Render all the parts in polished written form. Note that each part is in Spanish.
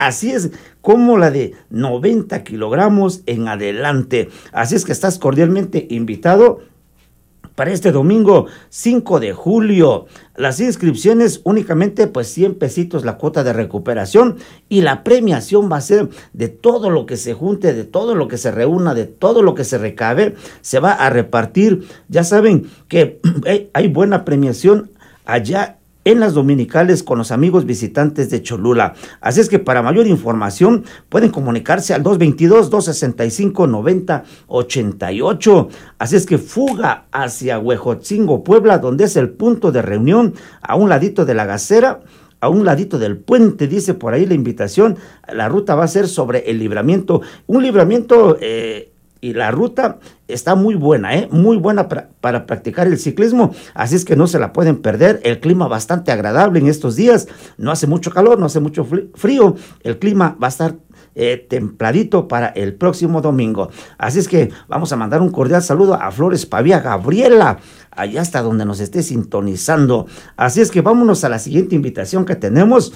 Así es, como la de 90 kilogramos en adelante. Así es que estás cordialmente invitado para este domingo 5 de julio. Las inscripciones únicamente pues 100 pesitos la cuota de recuperación, y la premiación va a ser de todo lo que se junte, de todo lo que se reúna, de todo lo que se recabe, se va a repartir. Ya saben que hay buena premiación allá en las dominicales con los amigos visitantes de Cholula. Así es que para mayor información pueden comunicarse al 222-265-9088. Así es que fuga hacia Huejotzingo, Puebla, donde es el punto de reunión, a un ladito de la Gacera, a un ladito del puente, dice por ahí la invitación. La ruta va a ser sobre el libramiento, un libramiento y la ruta está muy buena, muy buena para practicar el ciclismo, así es que no se la pueden perder. El clima bastante agradable en estos días, no hace mucho calor, no hace mucho frío, el clima va a estar templadito para el próximo domingo. Así es que vamos a mandar un cordial saludo a Flores Pavía, Gabriela, allá hasta donde nos esté sintonizando. Así es que vámonos a la siguiente invitación que tenemos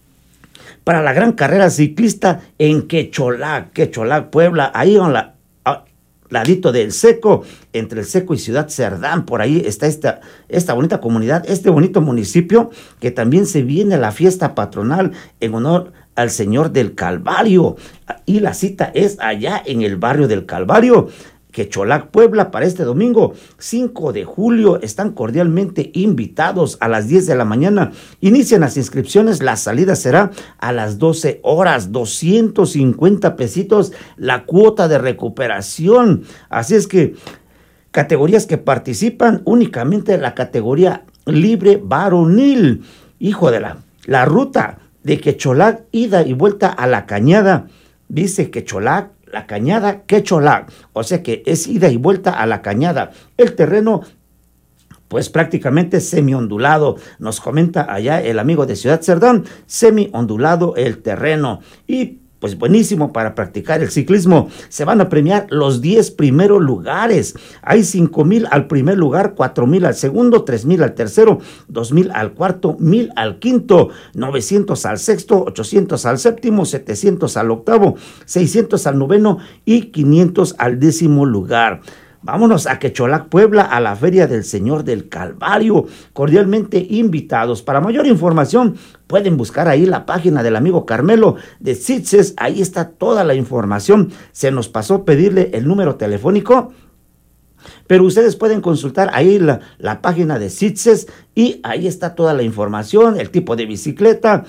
para la gran carrera ciclista en Quecholac, Puebla, ahí en la ladito del Seco, entre el Seco y Ciudad Cerdán. Por ahí está esta bonita comunidad, este bonito municipio, que también se viene la fiesta patronal en honor al Señor del Calvario, y la cita es allá en el barrio del Calvario, Quecholac, Puebla, para este domingo 5 de julio. Están cordialmente invitados a las 10 de la mañana. Inician las inscripciones, la salida será a las 12 horas, 250 pesitos la cuota de recuperación. Así es que categorías que participan, únicamente la categoría libre varonil. Hijo de la ruta de Quecholac, ida y vuelta a La Cañada, dice Quecholac, La Cañada, Quecholac, o sea que es ida y vuelta a La Cañada. El terreno pues prácticamente semi-ondulado, nos comenta allá el amigo de Ciudad Cerdán, semi-ondulado el terreno, y pues buenísimo para practicar el ciclismo. Se van a premiar los 10 primeros lugares. Hay 5,000 al primer lugar, 4,000 al segundo, 3,000 al tercero, 2,000 al cuarto, 1,000 al quinto, 900 al sexto, 800 al séptimo, 700 al octavo, 600 al noveno y 500 al 10º lugar. Vámonos a Quecholac, Puebla, a la Feria del Señor del Calvario. Cordialmente invitados. Para mayor información, pueden buscar ahí la página del amigo Carmelo de CITSES. Ahí está toda la información. Se nos pasó pedirle el número telefónico, pero ustedes pueden consultar ahí la página de CITSES, y ahí está toda la información, el tipo de bicicleta,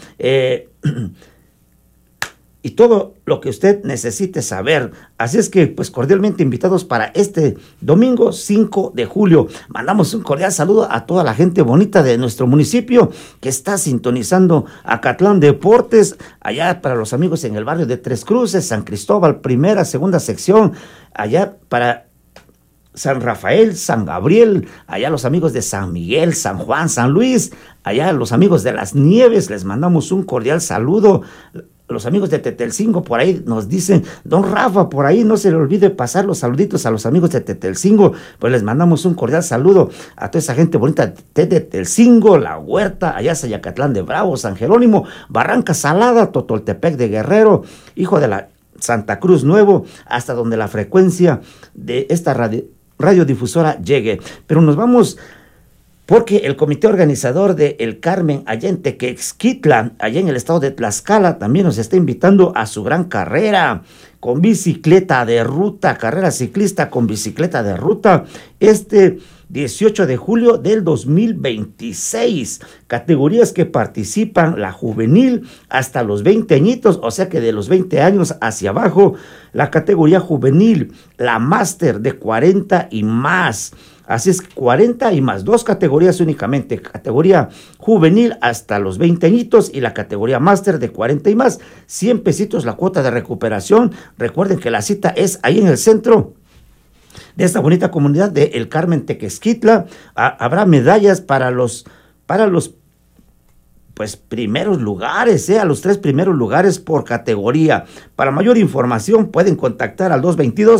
y todo lo que usted necesite saber. Así es que pues cordialmente invitados para este domingo 5 de julio. Mandamos un cordial saludo a toda la gente bonita de nuestro municipio que está sintonizando Acatlán Deportes, allá para los amigos en el barrio de Tres Cruces, San Cristóbal, primera, segunda sección, allá para San Rafael, San Gabriel, allá los amigos de San Miguel, San Juan, San Luis, allá los amigos de Las Nieves, les mandamos un cordial saludo. Los amigos de Tetelcingo por ahí nos dicen, don Rafa, por ahí no se le olvide pasar los saluditos a los amigos de Tetelcingo. Pues les mandamos un cordial saludo a toda esa gente bonita de Tetelcingo, La Huerta, allá Zayacatlán de Bravo, San Jerónimo, Barranca Salada, Totoltepec de Guerrero, hijo de la Santa Cruz Nuevo, hasta donde la frecuencia de esta radiodifusora llegue. Pero nos vamos, porque el comité organizador de El Carmen, allá en Tequexquitla, allá en el estado de Tlaxcala, también nos está invitando a su gran carrera con bicicleta de ruta, carrera ciclista con bicicleta de ruta, este 18 de julio del 2026. Categorías que participan: la juvenil hasta los 20 añitos, o sea que de los 20 años hacia abajo, la categoría juvenil, la máster de 40 y más. Así es, 40 y más, 2 categorías únicamente, categoría juvenil hasta los 20 añitos y la categoría máster de 40 y más, 100 pesitos la cuota de recuperación. Recuerden que la cita es ahí en el centro de esta bonita comunidad de El Carmen, Tequexquitla. Habrá medallas para los pues primeros lugares, a los 3 primeros lugares por categoría. Para mayor información pueden contactar al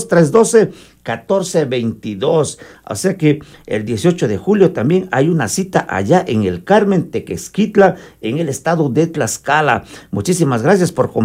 222-312-1422. O sea que el 18 de julio también hay una cita allá en El Carmen, Tequexquitla, en el estado de Tlaxcala. Muchísimas gracias por compartir